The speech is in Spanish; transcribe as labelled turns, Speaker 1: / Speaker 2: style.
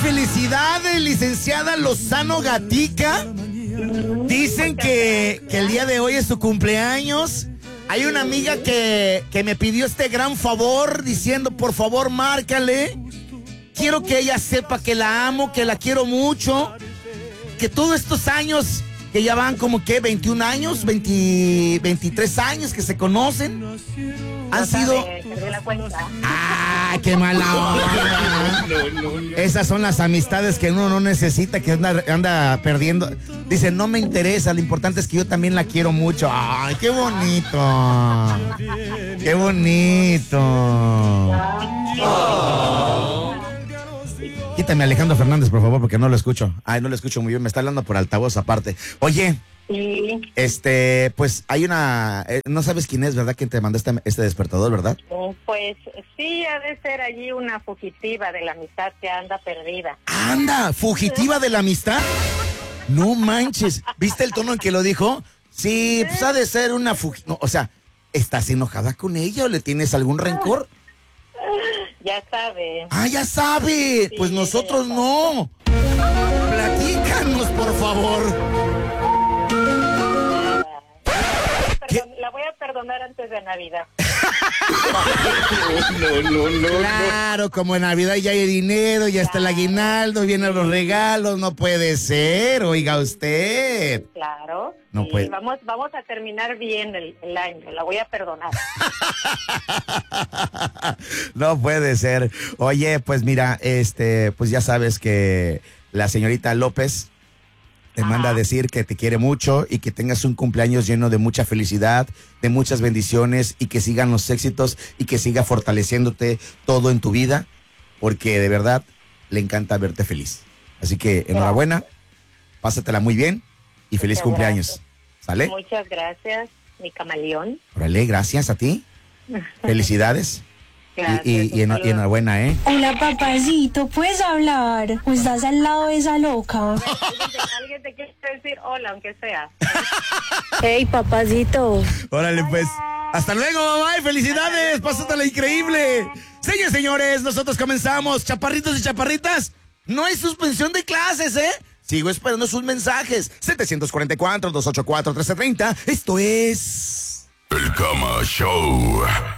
Speaker 1: felicidades, licenciada Lozano Gatica. Dicen que el día de hoy es su cumpleaños. Hay una amiga que me pidió este gran favor diciendo, por favor, márcale. Quiero que ella sepa que la amo, que la quiero mucho. Que todos estos años, que ya van como que 21 años, 23 años que se conocen, han sido... ¡Ah, qué mala onda! Esas son las amistades que uno no necesita, que anda perdiendo. Dice, no me interesa, lo importante es que yo también la quiero mucho. ¡Ay, qué bonito! ¡Qué bonito! Quítame a Alejandro Fernández, por favor, porque no lo escucho. Ay, no lo escucho muy bien, me está hablando por altavoz aparte. Oye,
Speaker 2: Sí.
Speaker 1: pues hay una... no sabes quién es, ¿verdad? Quien te mandó este despertador, ¿verdad?
Speaker 2: Pues sí, ha de ser allí una fugitiva de la amistad que anda perdida.
Speaker 1: ¡Anda! ¿Fugitiva de la amistad? No manches. ¿Viste el tono en que lo dijo? Sí, pues ha de ser una fugitiva. No, o sea, ¿estás enojada con ella o le tienes algún rencor?
Speaker 2: Ya sabe.
Speaker 1: ¡Ah, ya sabe! Pues
Speaker 2: Sí,
Speaker 1: nosotros no. Platícanos, por favor.
Speaker 2: La voy a perdonar antes de Navidad.
Speaker 3: No.
Speaker 1: Claro, como en Navidad ya hay dinero, ya está el aguinaldo, vienen los regalos, no puede ser, oiga usted.
Speaker 2: Claro.
Speaker 1: No
Speaker 2: sí,
Speaker 1: puede.
Speaker 2: Vamos a terminar bien el año. La voy a perdonar.
Speaker 1: No puede ser. Oye, pues mira, pues ya sabes que la señorita López te manda a decir que te quiere mucho y que tengas un cumpleaños lleno de mucha felicidad, de muchas bendiciones y que sigan los éxitos y que siga fortaleciéndote todo en tu vida, porque de verdad le encanta verte feliz. Así que enhorabuena, pásatela muy bien y feliz
Speaker 2: Muchas
Speaker 1: cumpleaños.
Speaker 2: gracias.
Speaker 1: ¿Sale?
Speaker 2: Muchas gracias, mi camaleón.
Speaker 1: Órale, gracias a ti. Felicidades.
Speaker 2: Gracias.
Speaker 1: Y
Speaker 2: un saludo.
Speaker 1: enhorabuena, ¿eh?
Speaker 4: Hola, papacito, ¿puedes hablar? ¿O estás al lado de esa loca?
Speaker 2: Alguien te quiere decir hola, aunque sea.
Speaker 4: Hey, papacito.
Speaker 1: Órale, pues. Hasta luego, mamá, y felicidades. Pásatela increíble. Señores, señores, nosotros comenzamos. Chaparritos y chaparritas, no hay suspensión de clases, ¿eh? Sigo esperando sus mensajes. 744-284-1330. Esto es...
Speaker 3: El Cama Show.